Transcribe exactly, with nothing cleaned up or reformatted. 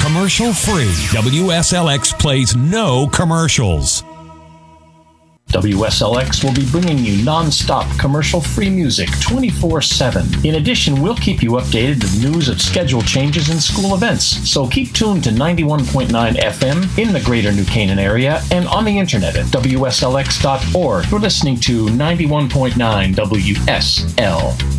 commercial-free. W S L X plays no commercials. W S L X will be bringing you non-stop commercial-free music twenty-four seven. In addition, we'll keep you updated with news of schedule changes and school events. So keep tuned to ninety-one point nine F M in the greater New Canaan area and on the internet at W S L X dot org. You're listening to ninety-one point nine W S L